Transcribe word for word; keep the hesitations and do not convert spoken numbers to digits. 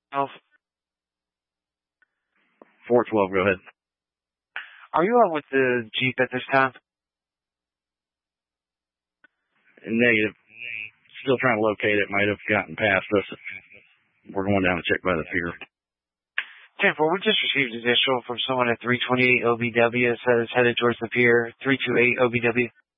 Oh, four twelve, go ahead. are you out with the Jeep at this time? Negative. Still trying to locate it. Might have gotten past us. We're going down to check by the pier. ten four, we just received additional from someone at three twenty-eight O B W. Says headed towards the pier. three two eight O B W.